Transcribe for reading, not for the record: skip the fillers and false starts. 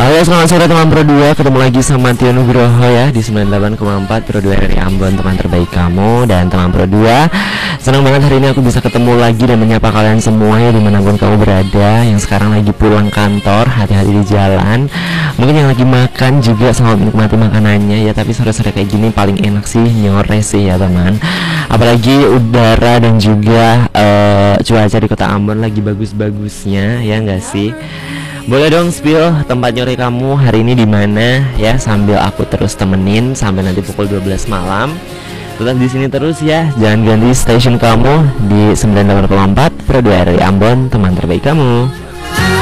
Halo, selamat sore teman Pro 2. Ketemu lagi sama Tio Nugroho ya di 98,4 Pro 2 dari Ambon, teman terbaik kamu. Dan teman Pro 2, senang banget hari ini aku bisa ketemu lagi dan menyapa kalian semua ya dimanapun kamu berada. Yang sekarang lagi pulang kantor, hati-hati di jalan. Mungkin yang lagi makan juga selamat menikmati makanannya ya. Tapi sore-sore kayak gini paling enak sih nyores sih ya teman. Apalagi udara dan juga cuaca di kota Ambon lagi bagus-bagusnya ya nggak sih? Boleh dong spill tempat nyore kamu hari ini di mana ya, sambil aku terus temenin sampai nanti pukul 12 malam. Tetap di sini terus ya, jangan ganti station kamu di 98,4 Pro 2 RRI Ambon, teman terbaik kamu.